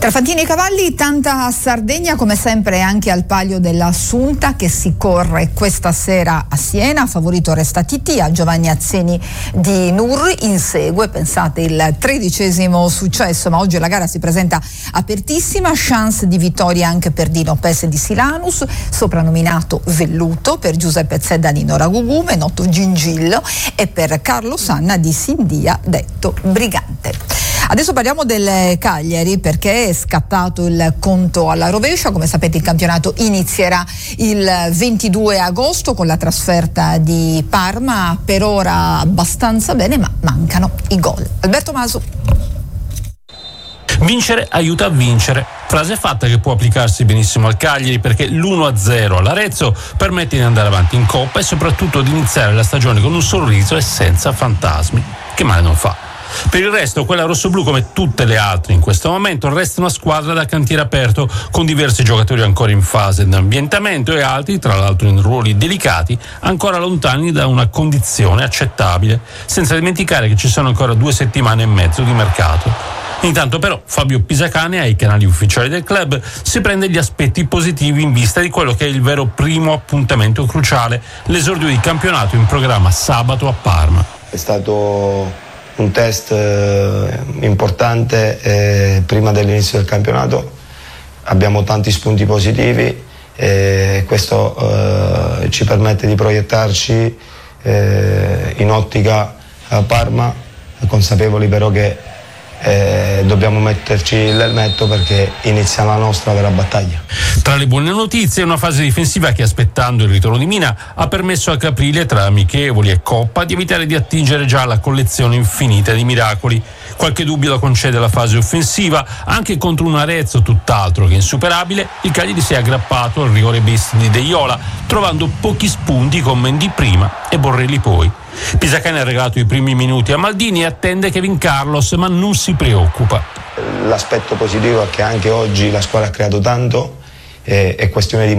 Tra Fantini e Cavalli, tanta Sardegna come sempre anche al Palio dell'Assunta che si corre questa sera a Siena. Favorito resta TT, a Giovanni Azzeni di Nur insegue, pensate, il 13° successo, ma oggi la gara si presenta apertissima, chance di vittoria anche per Dino Pese di Silanus, soprannominato Velluto, per Giuseppe Zedda di Noragugume, noto Gingillo, e per Carlo Sanna di Sindia, detto Brigante. Adesso parliamo del Cagliari, perché è scattato il conto alla rovescia. Come sapete il campionato inizierà il 22 agosto con la trasferta di Parma. Per ora abbastanza bene, ma mancano i gol. Alberto Masu. Vincere aiuta a vincere. Frase fatta che può applicarsi benissimo al Cagliari, perché l'1-0 all'Arezzo permette di andare avanti in Coppa e soprattutto di iniziare la stagione con un sorriso e senza fantasmi. Che male non fa. Per il resto, quella rossoblù, come tutte le altre in questo momento, resta una squadra da cantiere aperto, con diversi giocatori ancora in fase di ambientamento e altri, tra l'altro in ruoli delicati, ancora lontani da una condizione accettabile, senza dimenticare che ci sono ancora 2 settimane e mezzo di mercato. Intanto però Fabio Pisacane ai canali ufficiali del club si prende gli aspetti positivi in vista di quello che è il vero primo appuntamento cruciale, l'esordio di campionato in programma sabato a Parma. È stato un test importante prima dell'inizio del campionato, abbiamo tanti spunti positivi e questo ci permette di proiettarci in ottica a Parma, consapevoli però che dobbiamo metterci l'elmetto perché inizia la nostra vera battaglia. Tra le buone notizie, una fase difensiva che, aspettando il ritorno di Mina, ha permesso a Caprile, tra amichevoli e Coppa, di evitare di attingere già alla collezione infinita di miracoli. Qualche dubbio la concede la fase offensiva, anche contro un Arezzo tutt'altro che insuperabile. Il Cagliari si è aggrappato al rigore bis di Deiola, trovando pochi spunti con Mendy prima e Borrelli poi. Pisacane ha regalato i primi minuti a Maldini e attende Kevin Carlos, ma non si preoccupa. L'aspetto positivo è che anche oggi la squadra ha creato tanto, è questione di